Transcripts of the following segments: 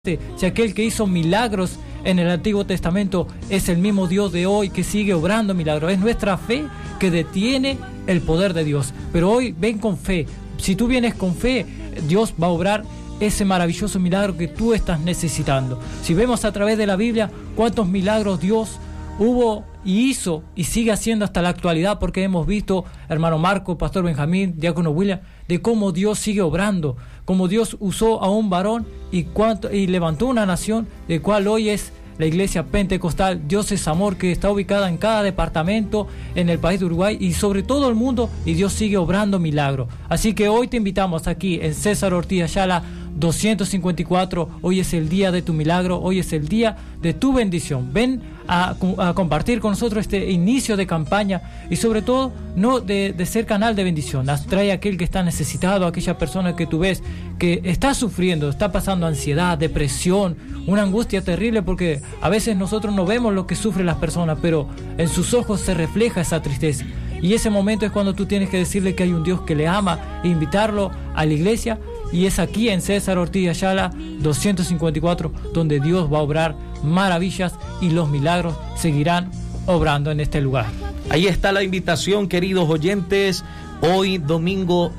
Si aquel que hizo milagros en el Antiguo Testamento es el mismo Dios de hoy que sigue obrando milagros, es nuestra fe que detiene el poder de Dios. Pero hoy ven con fe. Si tú vienes con fe, Dios va a obrar ese maravilloso milagro que tú estás necesitando. Si vemos a través de la Biblia cuántos milagros Dios hubo y hizo y sigue haciendo hasta la actualidad, porque hemos visto, hermano Marco, pastor Benjamín, diácono William, de cómo Dios sigue obrando, cómo Dios usó a un varón y levantó una nación, de cual hoy es la iglesia pentecostal. Dios es amor, que está ubicada en cada departamento en el país de Uruguay y sobre todo el mundo, y Dios sigue obrando milagros. Así que hoy te invitamos aquí en César Ortiz Ayala 254. Hoy es el día de tu milagro, hoy es el día de tu bendición. Ven a compartir con nosotros este inicio de campaña y sobre todo no de ser canal de bendición. Trae a aquel que está necesitado, a aquella persona que tú ves que está sufriendo, está pasando ansiedad, depresión, una angustia terrible, porque a veces nosotros no vemos lo que sufren las personas, pero en sus ojos se refleja esa tristeza. Y ese momento es cuando tú tienes que decirle que hay un Dios que le ama e invitarlo a la iglesia. Y es aquí en César Ortiz Ayala 254 donde Dios va a obrar maravillas y los milagros seguirán obrando en este lugar. Ahí está la invitación, queridos oyentes. Hoy domingo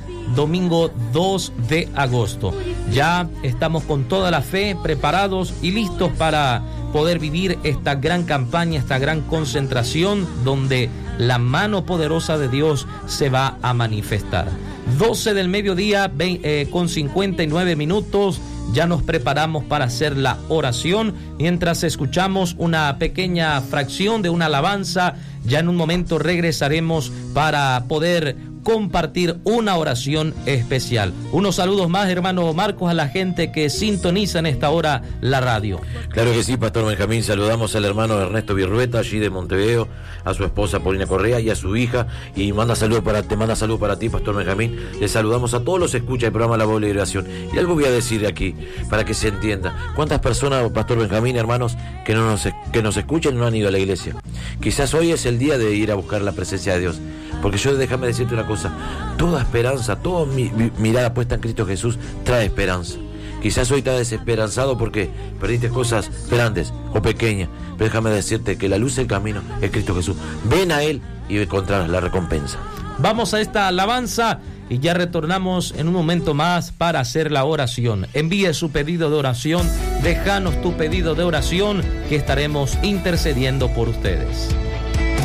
2 de agosto. Ya estamos con toda la fe preparados y listos para poder vivir esta gran campaña, esta gran concentración donde la mano poderosa de Dios se va a manifestar. 12 del mediodía con 59 minutos. Ya nos preparamos para hacer la oración mientras escuchamos una pequeña fracción de una alabanza. Ya en un momento regresaremos para poder compartir una oración especial. Unos saludos más, hermano Marcos, a la gente que sintoniza en esta hora la radio. Claro que sí, pastor Benjamín. Saludamos al hermano Ernesto Virrueta, allí de Montevideo, a su esposa Paulina Correa y a su hija, y te manda salud para ti, pastor Benjamín. Le saludamos a todos los escuchas del programa La Voz de la Liberación. Y algo voy a decir aquí para que se entienda. ¿Cuántas personas, pastor Benjamín, hermanos, que nos escuchan no han ido a la iglesia? Quizás hoy es el día de ir a buscar la presencia de Dios. Porque déjame decirte una cosa, toda esperanza, toda mirada puesta en Cristo Jesús trae esperanza. Quizás hoy estás desesperanzado porque perdiste cosas grandes o pequeñas, pero déjame decirte que la luz del camino es Cristo Jesús. Ven a Él y encontrarás la recompensa. Vamos a esta alabanza y ya retornamos en un momento más para hacer la oración. Envíe su pedido de oración, déjanos tu pedido de oración, que estaremos intercediendo por ustedes.